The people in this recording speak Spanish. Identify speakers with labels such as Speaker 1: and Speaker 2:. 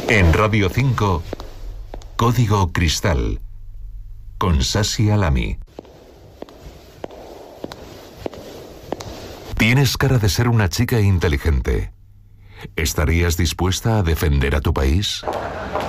Speaker 1: En Radio 5, Código Cristal, con Sasi Alami. Tienes cara de ser una chica inteligente. ¿Estarías dispuesta a defender a tu país?